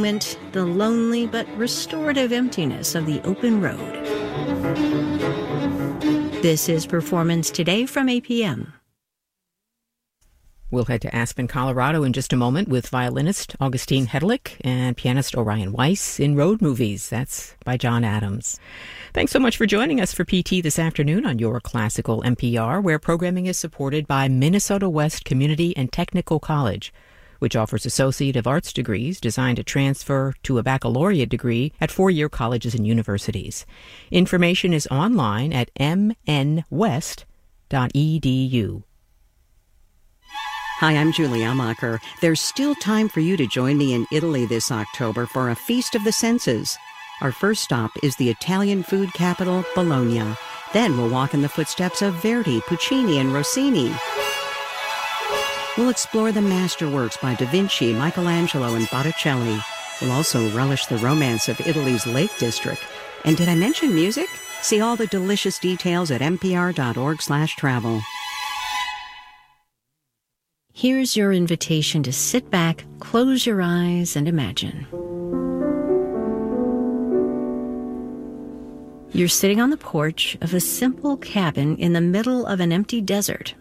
The lonely but restorative emptiness of the open road. This is Performance Today from APM. We'll head to Aspen, Colorado in just a moment with violinist Augustine Hedelick and pianist Orion Weiss in Road Movies. That's by John Adams. Thanks so much for joining us for PT this afternoon on Your Classical NPR, where programming is supported by Minnesota West Community and Technical College, which offers Associate of Arts degrees designed to transfer to a baccalaureate degree at four-year colleges and universities. Information is online at mnwest.edu. Hi, I'm Julie Amacher. There's still time for you to join me in Italy this October for a Feast of the Senses. Our first stop is the Italian food capital, Bologna. Then we'll walk in the footsteps of Verdi, Puccini, and Rossini. We'll explore the masterworks by Da Vinci, Michelangelo, and Botticelli. We'll also relish the romance of Italy's Lake District. And did I mention music? See all the delicious details at npr.org/travel. Here's your invitation to sit back, close your eyes, and imagine. You're sitting on the porch of a simple cabin in the middle of an empty desert.